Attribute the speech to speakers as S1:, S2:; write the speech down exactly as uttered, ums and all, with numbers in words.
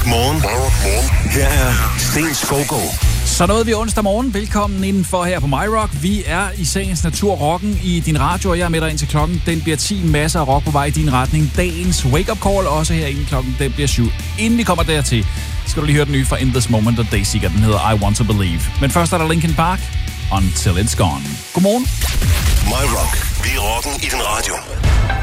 S1: Rock Morgen. Her er Sten Skovgaard.
S2: Så nåede vi onsdag morgen. Velkommen indenfor her på MyRock. Vi er i sagens natur rocken i din radio, og jeg er med dig ind til klokken. Den bliver ti, masser af rock på vej i din retning. Dagens wake-up call også her inden klokken, den bliver syv. Inden vi kommer dertil, skal du lige høre den nye fra In This Moment og Dayseeker. Den hedder I Want To Believe. Men først er der Linkin Park, Until It's Gone. Godmorgen.
S1: MyRock. Vi er rocken i din radio.